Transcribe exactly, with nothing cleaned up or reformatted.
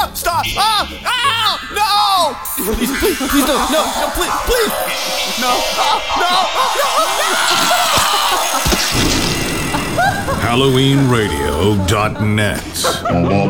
no, stop! Ah! Ah! No! Please, please, please, no, no, no, please, please! No, no, no! Halloween Radio dot net